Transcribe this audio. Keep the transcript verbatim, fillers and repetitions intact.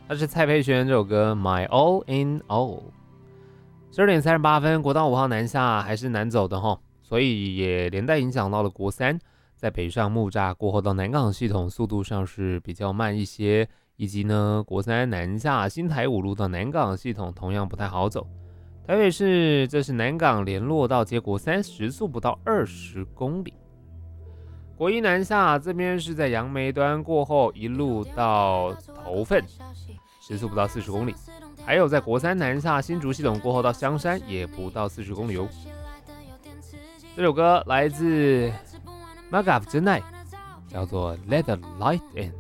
他是蔡佩轩这首歌《My All in All》。十二点三十八分，国道五号南下还是难走的哈，所以也连带影响到了国三，在北上木栅过后到南港系统速度上是比较慢一些，以及呢国三南下新台五路到南港系统同样不太好走。台北市这是南港联络到接国三，时速不到二十公里。国一南下这边是在杨梅端过后一路到头份，时速不到四十公里。还有在国三南下新竹系统过后到香山也不到四十公里哦。这首歌来自 Magav 真奈，叫做 Let the Light In。